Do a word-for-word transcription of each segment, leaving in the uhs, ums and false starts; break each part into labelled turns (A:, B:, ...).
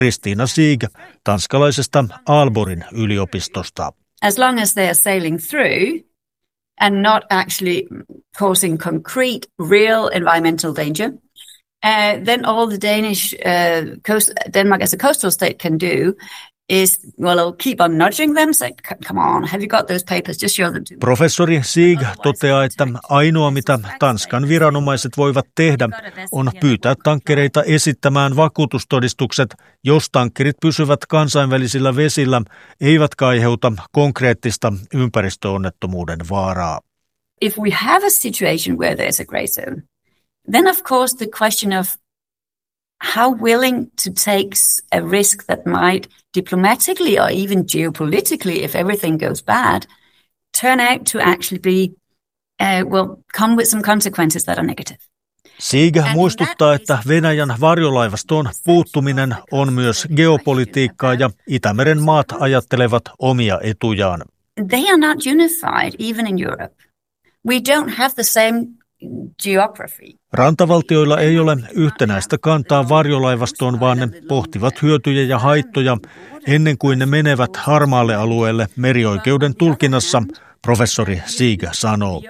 A: Kristiina Sieg tanskalaisesta Aalborgin yliopistosta.
B: As long as they are sailing through and not actually causing concrete, real environmental danger, uh, then all the Danish uh, coast, Denmark as a coastal state can do is, well, I'll keep on nudging them, say, come on, have you got those papers, just show them to me.
A: Professori Sieg toteaa, että ainoa mitä Tanskan viranomaiset voivat tehdä on pyytää tankkereita esittämään vakuutustodistukset, jos tankkerit pysyvät kansainvälisillä vesillä, eivätkä aiheuta konkreettista ympäristöonnettomuuden vaaraa.
B: If we have a situation where there's a grey zone, then of course the question of how willing to take a risk that might diplomatically or even geopolitically, if everything goes bad, turn out to actually be, uh, well, come with some consequences that are negative.
A: Sieg muistuttaa, että Venäjän varjolaivastoon puuttuminen on myös geopolitiikkaa ja Itämeren maat ajattelevat omia etujaan.
B: They are not unified even in Europe. We don't have the same geography.
A: Rantavaltioilla ei ole yhtenäistä kantaa varjolaivastoon, vaan ne pohtivat hyötyjä ja haittoja ennen kuin ne menevät harmaalle alueelle merioikeuden tulkinnassa, professori Sieg sanoo.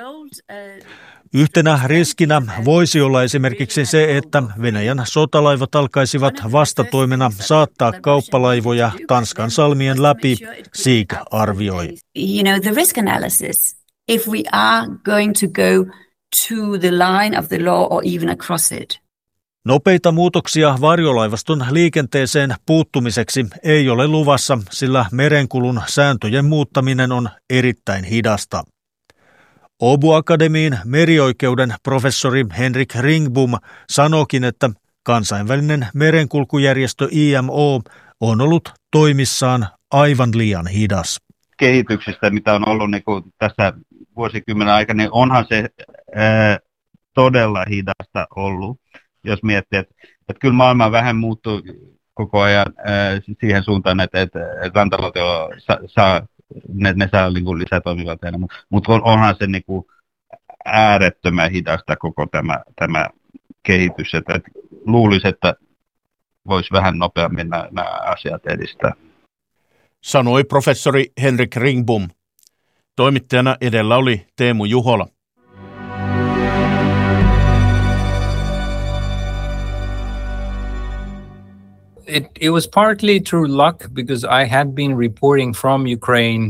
A: Yhtenä riskinä voisi olla esimerkiksi se, että Venäjän sotalaivat alkaisivat vastatoimena saattaa kauppalaivoja Tanskan salmien läpi, Sieg arvioi.
B: You know, the risk analysis, if we are going to go to the line of the law or even across it.
A: Nopeita muutoksia varjolaivaston liikenteeseen puuttumiseksi ei ole luvassa, sillä merenkulun sääntöjen muuttaminen on erittäin hidasta. Åbo Akademiin merioikeuden professori Henrik Ringbom sanookin, että kansainvälinen merenkulkujärjestö I M O on ollut toimissaan aivan liian hidas.
C: Kehityksestä, mitä on ollut niin kuin tässä vuosikymmenen aikana, niin onhan se ää, todella hidasta ollut, jos miettii, että, että kyllä maailma vähän muuttuu koko ajan ää, siihen suuntaan, että, että rantavaltio saa, saa, ne, ne saa niin kuin lisätoimivalteena, mutta, mutta on, onhan se niin kuin äärettömän hidasta koko tämä, tämä kehitys, että, että luulisi, että voisi vähän nopeammin nämä, nämä asiat edistää.
D: Sanoi professori Henrik Ringbom. Toimittajana edellä oli Teemu Juhola.
E: It, it was partly through luck because I had been reporting from Ukraine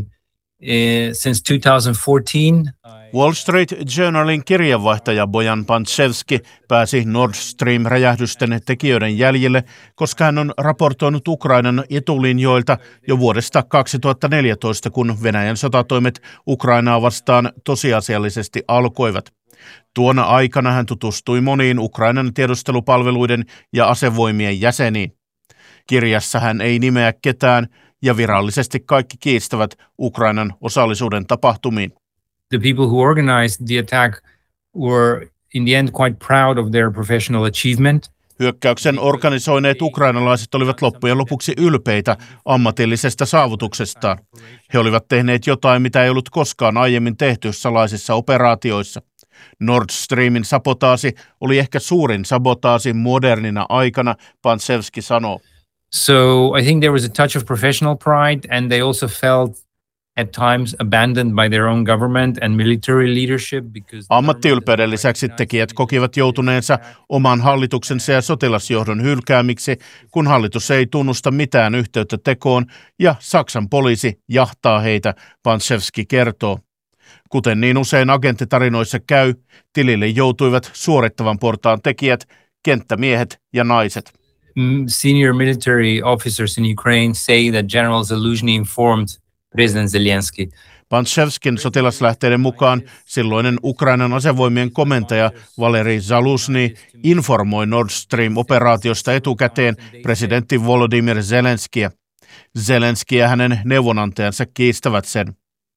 E: uh, since two thousand fourteen.
D: Wall Street Journalin kirjanvaihtaja Bojan Pantsevski pääsi Nord Stream-räjähdysten tekijöiden jäljille, koska hän on raportoinut Ukrainan etulinjoilta jo vuodesta kaksituhattaneljätoista, kun Venäjän sotatoimet Ukrainaa vastaan tosiasiallisesti alkoivat. Tuona aikana hän tutustui moniin Ukrainan tiedustelupalveluiden ja asevoimien jäseniin. Kirjassa hän ei nimeä ketään ja virallisesti kaikki kiistävät Ukrainan osallisuuden tapahtumiin.
E: The people who organized the attack were in the end quite proud of their professional achievement.
D: Hyökkäyksen organisoineet ukrainalaiset olivat loppujen lopuksi ylpeitä ammatillisesta saavutuksestaan. He olivat tehneet jotain, mitä ei ollut koskaan aiemmin tehty salaisissa operaatioissa. Nord Streamin sabotaasi oli ehkä suurin sabotaasi modernina aikana, Pantsevski sanoo.
E: So I think there was a touch of professional pride and they also felt at times abandoned by their own government and military leadership because
D: ammattiylpeyden lisäksi tekijät kokivat joutuneensa oman hallituksensa ja sotilasjohdon hylkäämiksi, kun hallitus ei tunnusta mitään yhteyttä tekoon ja Saksan poliisi jahtaa heitä, Pantsevski kertoo. Kuten niin usein agenttitarinoissa käy, tilille joutuivat suorittavan portaan tekijät, kenttämiehet ja naiset.
E: Senior military officers in Ukraine say that General Zaluzhny informed President Zelensky.
D: Pantsevskin sotilaslähteiden mukaan silloinen Ukrainan asevoimien komentaja Valeri Zaluzhny informoi Nord Stream-operaatiosta etukäteen presidentti Volodymyr Zelenskiä. Zelenski ja hänen neuvonantajansa kiistävät sen.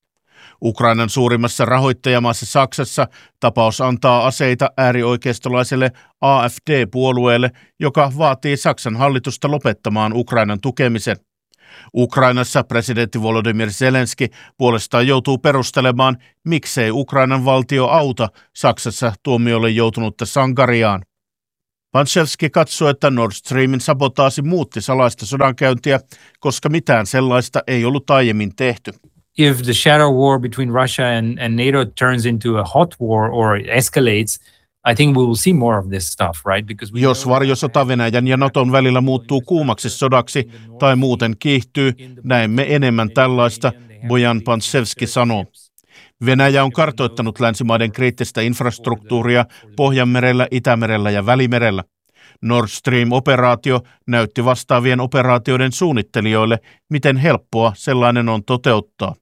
D: Ukrainan suurimmassa rahoittajamaassa Saksassa tapaus antaa aseita äärioikeistolaiselle A F D-puolueelle, joka vaatii Saksan hallitusta lopettamaan Ukrainan tukemisen. Ukrainassa presidentti Volodymyr Zelenski puolestaan joutuu perustelemaan, miksei Ukrainan valtio auta Saksassa tuomiolle joutunutta sankariaan. Panchevski katsoi, että Nord Streamin sabotaasi muutti salaista sodankäyntiä, koska mitään sellaista ei ollut aiemmin tehty.
E: If the shadow war between Russia and, and NATO turns into a hot war or escalates, I think we will see more of this stuff, right? Because
D: Jos varjosota Venäjän ja Naton välillä muuttuu kuumaksi sodaksi tai muuten kiihtyy, näemme enemmän tällaista, Bojan Panchevski sanoo. Venäjä on kartoittanut länsimaiden kriittistä infrastruktuuria Pohjanmerellä, Itämerellä ja Välimerellä. Nord Stream-operaatio näytti vastaavien operaatioiden suunnittelijoille, miten helppoa sellainen on toteuttaa.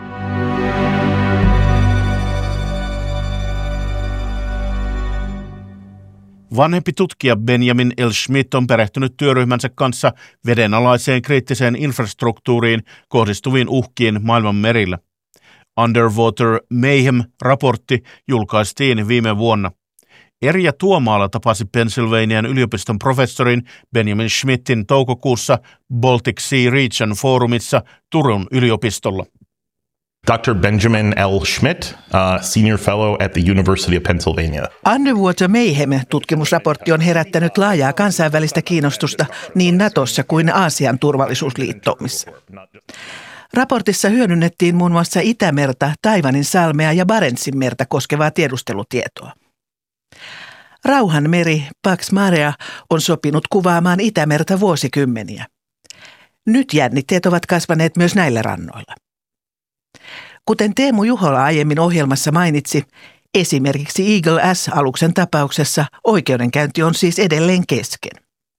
D: Vanhempi tutkija Benjamin L. Schmidt on perehtynyt työryhmänsä kanssa vedenalaiseen kriittiseen infrastruktuuriin kohdistuviin uhkiin maailman merillä. Underwater Mayhem-raportti julkaistiin viime vuonna. Erja Tuomaala tapasi Pennsylvanian yliopiston professorin Benjamin Schmidtin toukokuussa Baltic Sea Region Forumissa Turun yliopistolla.
F: Doctor Benjamin L. Schmidt, uh, Senior Fellow at the University of Pennsylvania.
G: Underwater Mayhem-tutkimusraportti on herättänyt laajaa kansainvälistä kiinnostusta niin Natossa kuin Aasian turvallisuusliittoumissa. Raportissa hyödynnettiin muun muassa Itämerta, Taiwanin salmea ja Barentsin merta koskevaa tiedustelutietoa. Rauhanmeri Pax Marea on sopinut kuvaamaan Itämerta vuosikymmeniä. Nyt jännitteet ovat kasvaneet myös näillä rannoilla. Kuten Teemu Juhola aiemmin ohjelmassa mainitsi, esimerkiksi Eagle S-aluksen tapauksessa oikeudenkäynti on siis edelleen kesken.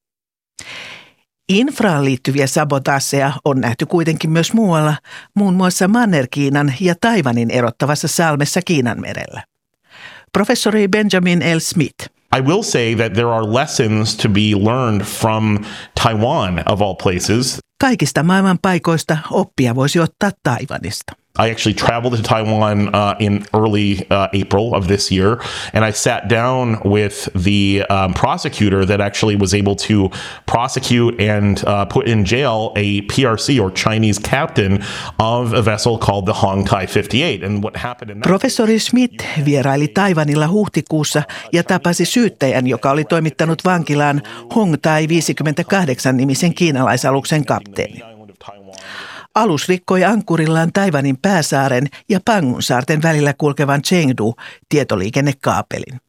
G: Infraan liittyviä sabotaaseja on nähty kuitenkin myös muualla, muun muassa Manner-Kiinan ja Taiwanin erottavassa salmessa Kiinanmerellä. Professori Benjamin L. Smith.
F: I will say that there are lessons to be learned from Taiwan of all places.
G: Kaikista maailman paikoista oppia voisi ottaa Taiwanista.
F: I actually traveled to Taiwan uh, in early uh, April of this year, and I sat down with the um, prosecutor that actually was able to prosecute and uh, put in jail a P R C or Chinese captain of a vessel called the Hong Tai fifty-eight. And what happened in that...
G: Professori Smith vieraili Taiwanilla huhtikuussa ja tapasi syyttäjän, joka oli toimittanut vankilaan Hong Tai viisikymmentäkahdeksan nimisen kiinalaisaluksen kapteeni. Alus rikkoi ankkurillaan Taiwanin pääsaaren ja Pangun saarten välillä kulkevan Chengdu-tietoliikennekaapelin.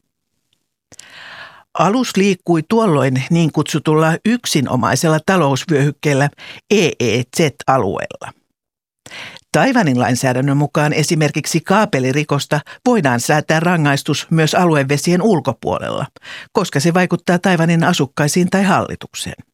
G: Alus liikkui tuolloin niin kutsutulla yksinomaisella talousvyöhykkeellä E E Z-alueella. Taiwanin lainsäädännön mukaan esimerkiksi kaapelirikosta voidaan säätää rangaistus myös aluevesien ulkopuolella, koska se vaikuttaa Taiwanin asukkaisiin tai hallitukseen.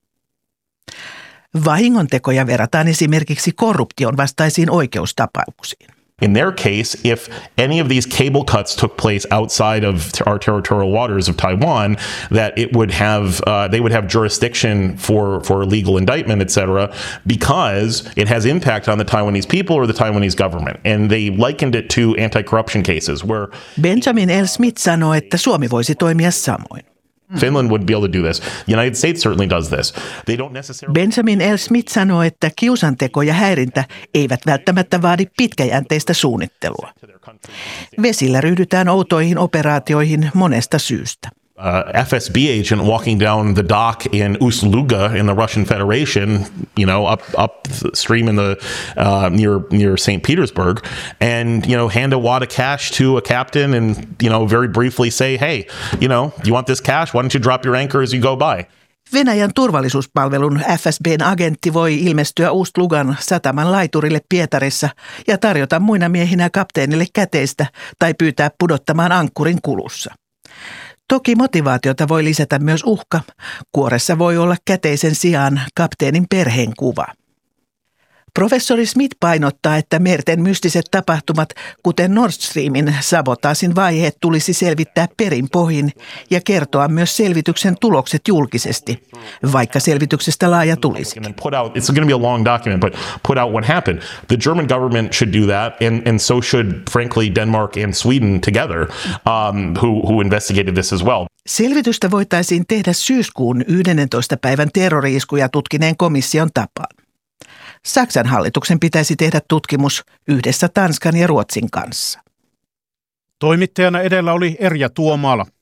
G: Vahingontekoja verrataan esimerkiksi korruption vastaisiin oikeustapauksiin.
F: In their case, if any of these cable cuts took place outside of our territorial waters of Taiwan, that it would have, uh, they would have jurisdiction for, for legal indictment, et cetera, because it has impact on the Taiwanese people or the Taiwanese government. And they likened it to anti-corruption cases where...
G: Benjamin L. Smith sanoi, että Suomi voisi toimia samoin.
F: Finland would be able to do this. The United States certainly does this. They don't necessarily...
G: Benjamin L. Smith sanoi, että kiusanteko ja häirintä eivät välttämättä vaadi pitkäjänteistä suunnittelua. Vesillä ryhdytään outoihin operaatioihin monesta syystä.
F: Uh, F S B agent walking down the dock in Ust-Luga in the Russian Federation, you know, up upstream in the uh, near near Saint Petersburg, and you know, hand a wad of cash to a captain, and you know, very briefly say, "Hey, you know, you want this cash? Why don't you drop your anchor as you go by?"
G: Venäjän turvallisuuspalvelun F S B:n agentti voi ilmestyä Ust-Lugan sataman laiturille Pietarissa ja tarjota muina miehinä kapteenille käteistä tai pyytää pudottamaan ankkurin kulussa. Toki motivaatiota voi lisätä myös uhka. Kuoressa voi olla käteisen sijaan kapteenin perheen kuva. Professori Smith painottaa, että merten mystiset tapahtumat, kuten Nord Streamin sabotaasin vaiheet, tulisi selvittää perin pohjin ja kertoa myös selvityksen tulokset julkisesti, vaikka selvityksestä laaja tulisikin.
F: It's going to be a long document, but put out what happened. The German government should do that, and, and so should, frankly, Denmark and Sweden together, um, who, who investigated this as well.
G: Selvitystä voitaisiin tehdä syyskuun yhdennentoista päivän terrori-iskuja tutkineen komission tapaan. Saksan hallituksen pitäisi tehdä tutkimus yhdessä Tanskan ja Ruotsin kanssa.
D: Toimittajana edellä oli Erja Tuomaala.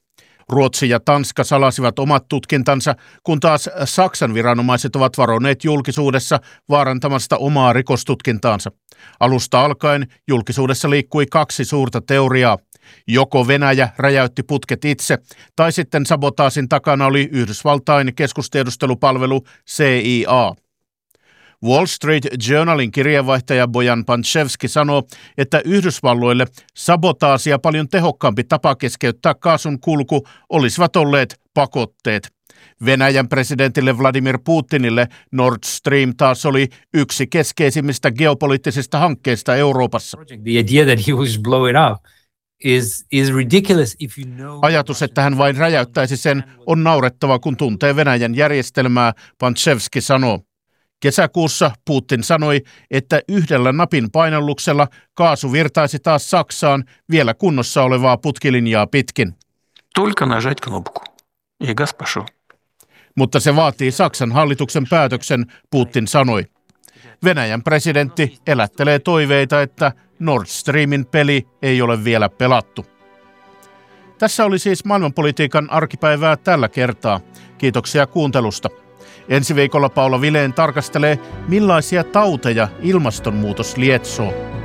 D: Ruotsi ja Tanska salasivat omat tutkintansa, kun taas Saksan viranomaiset ovat varoneet julkisuudessa vaarantamasta omaa rikostutkintaansa. Alusta alkaen julkisuudessa liikkui kaksi suurta teoriaa. Joko Venäjä räjäytti putket itse, tai sitten sabotaasin takana oli Yhdysvaltain keskustiedustelupalvelu C I A. Wall Street Journalin kirjeenvaihtaja Bojan Panchevski sanoo, että Yhdysvalloille sabotaasi ja paljon tehokkaampi tapa keskeyttää kaasun kulku olisivat olleet pakotteet. Venäjän presidentille Vladimir Putinille Nord Stream taas oli yksi keskeisimmistä geopoliittisista hankkeista Euroopassa.
E: The idea that he was blow it up is is ridiculous if you know.
D: Ajatus, että hän vain räjäyttäisi sen, on naurettava, kun tuntee Venäjän järjestelmää, Panchevski sanoo. Kesäkuussa Putin sanoi, että yhdellä napin painalluksella kaasu virtaisi taas Saksaan vielä kunnossa olevaa putkilinjaa pitkin.
H: Только нажать кнопку, и газ пошел.
D: Mutta se vaatii Saksan hallituksen päätöksen, Putin sanoi. Venäjän presidentti elättelee toiveita, että Nord Streamin peli ei ole vielä pelattu. Tässä oli siis maailmanpolitiikan arkipäivää tällä kertaa. Kiitoksia kuuntelusta. Ensi viikolla Paula Vilén tarkastelee, millaisia tauteja ilmastonmuutos lietsoo.